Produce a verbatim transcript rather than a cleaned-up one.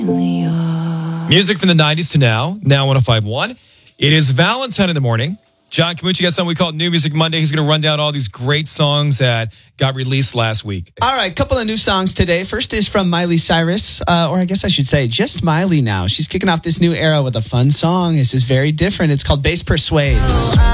Music from the nineties to now, now one oh five point one. It is Valentine in the morning. John Camucci got something we call New Music Monday. He's going to run down all these great songs that got released last week. All right, couple of new songs today. First is from Miley Cyrus, uh, or I guess I should say just Miley now. She's kicking off this new era with a fun song. This is very different. It's called Bass Persuades.